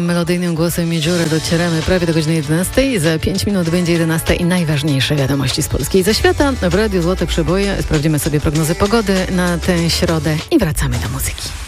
Melodyjnym głosem Miedziury docieramy prawie do godziny 11. Za 5 minut będzie 11 i najważniejsze wiadomości z Polski i ze świata. W Radiu Złote Przeboje sprawdzimy sobie prognozy pogody na tę środę i wracamy do muzyki.